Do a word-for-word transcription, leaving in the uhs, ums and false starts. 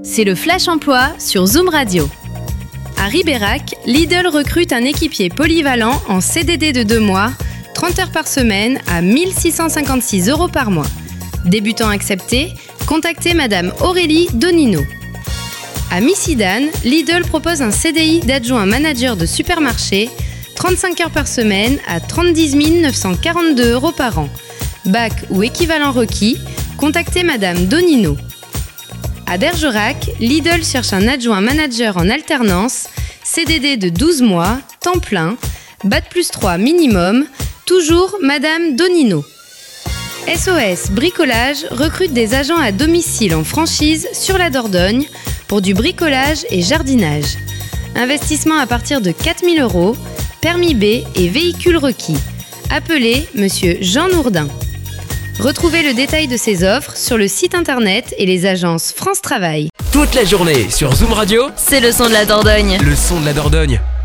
c'est le Flash Emploi sur Zoom Radio. À Ribérac, Lidl recrute un équipier polyvalent en C D D de deux mois, trente heures par semaine à mille six cent cinquante-six euros par mois. Débutant accepté, contactez Madame Aurélie Donino. À Missidane, Lidl propose un C D I d'adjoint manager de supermarché, trente-cinq heures par semaine à trente-dix mille neuf cent quarante-deux euros par an. Bac ou équivalent requis, contactez Madame Donino. À Bergerac, Lidl cherche un adjoint manager en alternance, C D D de douze mois, temps plein, bac plus trois minimum, toujours Madame Donino. S O S Bricolage recrute des agents à domicile en franchise sur la Dordogne pour du bricolage et jardinage. Investissement à partir de quatre mille euros, permis B et véhicule requis. Appelez Monsieur Jean Nourdin. Retrouvez le détail de ces offres sur le site internet et les agences France Travail. Toute la journée sur Zoom Radio, c'est le son de la Dordogne. le son de la Dordogne.